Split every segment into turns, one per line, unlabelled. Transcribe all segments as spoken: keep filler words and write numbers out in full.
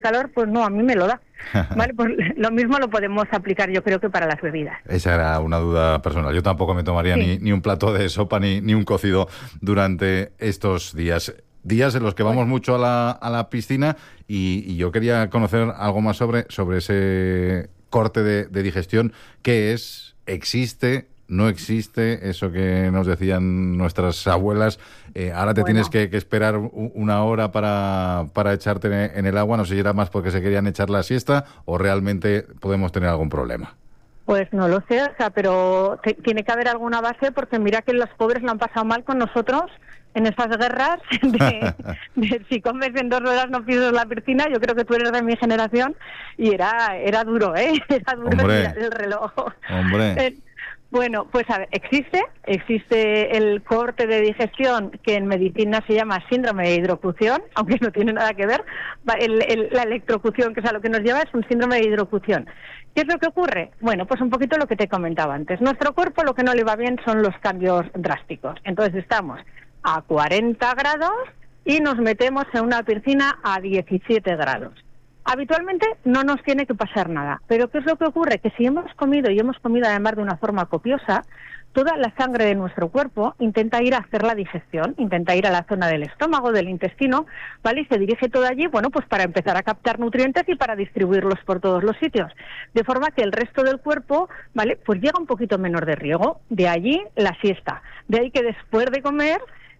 calor, pues no, a mí me lo da. Vale, pues lo mismo lo podemos aplicar, yo creo que para las bebidas.
Esa era una duda personal. Yo tampoco me tomaría sí. ni, ni un plato de sopa ni, ni un cocido durante estos días. Días en los que vamos mucho a la, a la piscina y, y yo quería conocer algo más sobre, sobre ese corte de, de digestión. ¿Qué es? ¿Existe? ¿No existe? Eso que nos decían nuestras abuelas. Eh, ahora te bueno. tienes que, que esperar una hora para, para echarte en el agua. No sé si era más porque se querían echar la siesta o realmente podemos tener algún problema.
Pues no lo sé, o sea, pero te, tiene que haber alguna base porque mira que los pobres lo han pasado mal con nosotros en esas guerras de, de si comes en dos horas no pisas la piscina. Yo creo que tú eres de mi generación y era era duro, ¿eh? Era duro mirar el reloj.
Hombre.
Eh, Bueno, pues a ver, existe, existe el corte de digestión que en medicina se llama síndrome de hidrocución, aunque no tiene nada que ver. El, el, la electrocución, que es a lo que nos lleva, es un síndrome de hidrocución. ¿Qué es lo que ocurre? Bueno, pues un poquito lo que te comentaba antes. Nuestro cuerpo lo que no le va bien son los cambios drásticos. Entonces estamos a cuarenta grados y nos metemos en una piscina a diecisiete grados. Habitualmente no nos tiene que pasar nada, pero ¿qué es lo que ocurre? Que si hemos comido, y hemos comido además de una forma copiosa, toda la sangre de nuestro cuerpo intenta ir a hacer la digestión, intenta ir a la zona del estómago, del intestino, ¿vale? Y se dirige todo allí, bueno, pues para empezar a captar nutrientes y para distribuirlos por todos los sitios. De forma que el resto del cuerpo, ¿vale? Pues llega un poquito menos de riego, de allí la siesta. De ahí que después de comer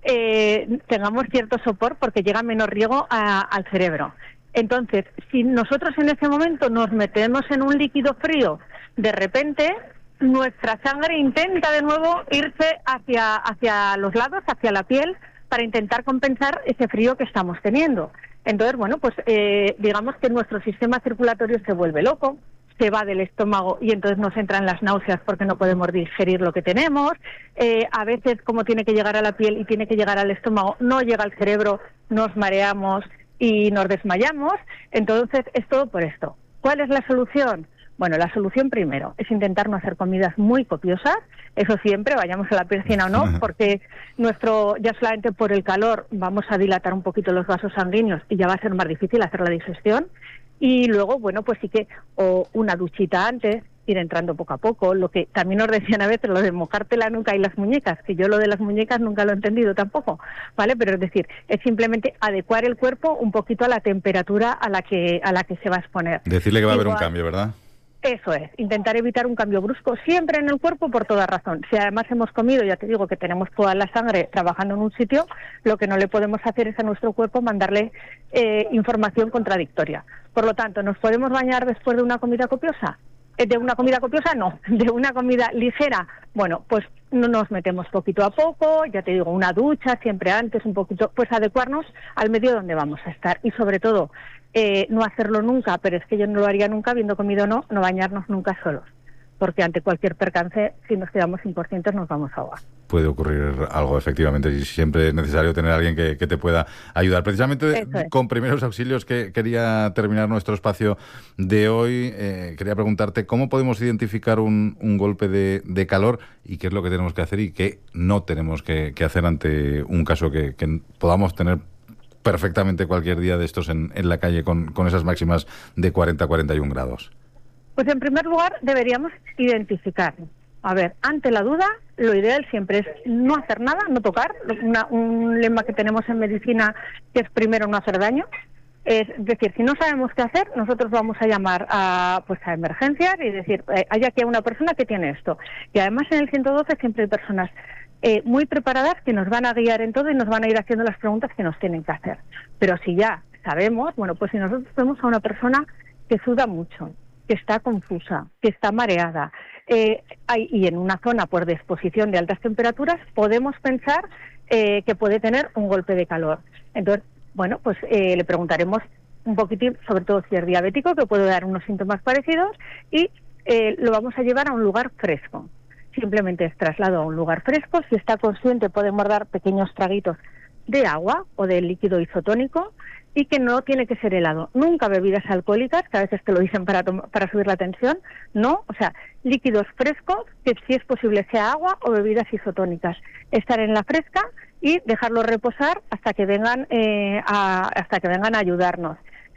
eh, tengamos cierto sopor porque llega menos riego a, al cerebro. Entonces, si nosotros en ese momento nos metemos en un líquido frío, de repente nuestra sangre intenta de nuevo irse hacia, hacia los lados, hacia la piel, para intentar compensar ese frío que estamos teniendo. Entonces, bueno, pues eh, digamos que nuestro sistema circulatorio se vuelve loco, se va del estómago y entonces nos entran las náuseas porque no podemos digerir lo que tenemos. Eh, a veces, como tiene que llegar a la piel y tiene que llegar al estómago, no llega al cerebro, nos mareamos y nos desmayamos. Entonces es todo por esto. ¿Cuál es la solución? Bueno, la solución primero es intentar no hacer comidas muy copiosas, eso siempre, vayamos a la piscina o no, porque nuestro ya solamente por el calor vamos a dilatar un poquito los vasos sanguíneos y ya va a ser más difícil hacer la digestión. Y luego, bueno, pues sí que o una duchita antes, ir entrando poco a poco, lo que también nos decían a veces, lo de mojarte la nuca y las muñecas, que yo lo de las muñecas nunca lo he entendido tampoco, ¿vale? Pero es decir, es simplemente adecuar el cuerpo un poquito a la temperatura a la que a la que se va a exponer.
Decirle que va a haber
Igual,
un cambio, ¿verdad?
Eso es, intentar evitar un cambio brusco siempre en el cuerpo por toda razón. Si además hemos comido, ya te digo que tenemos toda la sangre trabajando en un sitio, lo que no le podemos hacer es a nuestro cuerpo mandarle eh, información contradictoria. Por lo tanto, ¿nos podemos bañar después de una comida copiosa? ¿De una comida copiosa? No. ¿De una comida ligera? Bueno, pues no nos metemos poquito a poco, ya te digo, una ducha siempre antes, un poquito, pues adecuarnos al medio donde vamos a estar. Y sobre todo, eh, no hacerlo nunca, pero es que yo no lo haría nunca, habiendo comido o no, no bañarnos nunca solos. Porque ante cualquier percance, si nos quedamos inconscientes, nos vamos a ahogar.
Puede ocurrir algo, efectivamente, y siempre es necesario tener a alguien que, que te pueda ayudar. Precisamente es. Con primeros auxilios que quería terminar nuestro espacio de hoy. Eh, quería preguntarte cómo podemos identificar un, un golpe de, de calor y qué es lo que tenemos que hacer y qué no tenemos que, que hacer ante un caso que, que podamos tener perfectamente cualquier día de estos en, en la calle con, con esas máximas de cuarenta a cuarenta y un grados.
Pues en primer lugar deberíamos identificar. A ver, ante la duda, lo ideal siempre es no hacer nada, no tocar. Una, un lema que tenemos en medicina que es primero no hacer daño. Es decir, si no sabemos qué hacer, nosotros vamos a llamar a pues a emergencias y decir, eh, hay aquí una persona que tiene esto. Y además en el ciento doce siempre hay personas eh, muy preparadas que nos van a guiar en todo y nos van a ir haciendo las preguntas que nos tienen que hacer. Pero si ya sabemos, bueno, pues si nosotros vemos a una persona que suda mucho, que está confusa, que está mareada, eh, hay, y en una zona pues, de exposición de altas temperaturas, podemos pensar eh, que puede tener un golpe de calor. Entonces, bueno, pues eh, le preguntaremos un poquitín, sobre todo si es diabético, que puede dar unos síntomas parecidos, y eh, lo vamos a llevar a un lugar fresco. Simplemente es traslado a un lugar fresco. Si está consciente, podemos dar pequeños traguitos de agua o de líquido isotónico, y que no tiene que ser helado. Nunca bebidas alcohólicas, que a veces te lo dicen para, para subir la tensión, no, o sea, líquidos frescos, que si es posible sea agua o bebidas isotónicas. Estar en la fresca y dejarlo reposar hasta que vengan eh, a, hasta que vengan a ayudarnos.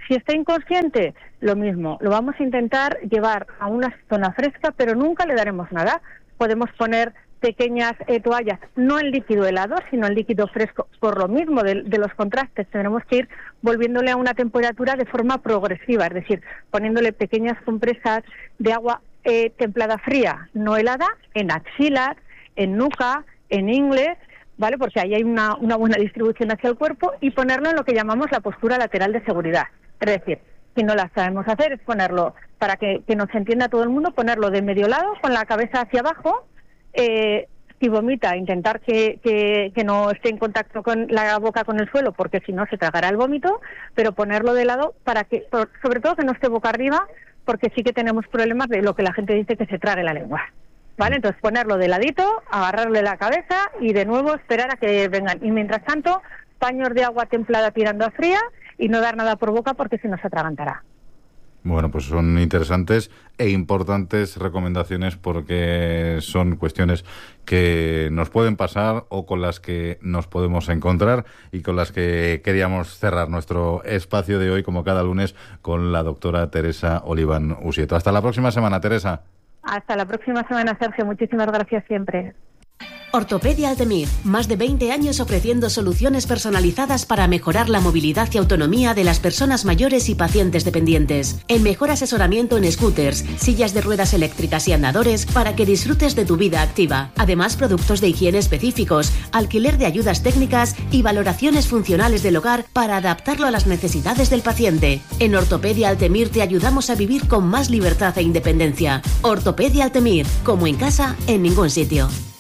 Si está inconsciente, lo mismo, lo vamos a intentar llevar a una zona fresca, pero nunca le daremos nada. Podemos poner pequeñas eh, toallas, no en líquido helado, sino en líquido fresco. Por lo mismo de, de los contrastes, tenemos que ir volviéndole a una temperatura de forma progresiva, es decir, poniéndole pequeñas compresas de agua eh, templada fría, no helada, en axilas, en nuca, en ingles, ¿vale? Porque ahí hay una, una buena distribución hacia el cuerpo, y ponerlo en lo que llamamos la postura lateral de seguridad. Es decir, si no la sabemos hacer, es ponerlo, para que, que nos entienda todo el mundo, ponerlo de medio lado, con la cabeza hacia abajo. Eh, si vomita, intentar que, que, que no esté en contacto con la boca con el suelo, porque si no se tragará el vómito, pero ponerlo de lado para que, por, sobre todo que no esté boca arriba, porque sí que tenemos problemas de lo que la gente dice, que se trague la lengua, ¿vale? Entonces ponerlo de ladito, agarrarle la cabeza y de nuevo esperar a que vengan. Y mientras tanto, paños de agua templada tirando a fría y no dar nada por boca, porque si no se atragantará.
Bueno, pues son interesantes e importantes recomendaciones, porque son cuestiones que nos pueden pasar o con las que nos podemos encontrar, y con las que queríamos cerrar nuestro espacio de hoy, como cada lunes, con la doctora Teresa Oliván Usieto. Hasta la próxima semana, Teresa.
Hasta la próxima semana, Sergio. Muchísimas gracias siempre.
Ortopedia Altemir, más de veinte años ofreciendo soluciones personalizadas para mejorar la movilidad y autonomía de las personas mayores y pacientes dependientes. El mejor asesoramiento en scooters, sillas de ruedas eléctricas y andadores para que disfrutes de tu vida activa. Además, productos de higiene específicos, alquiler de ayudas técnicas y valoraciones funcionales del hogar para adaptarlo a las necesidades del paciente. En Ortopedia Altemir te ayudamos a vivir con más libertad e independencia. Ortopedia Altemir, como en casa, en ningún sitio.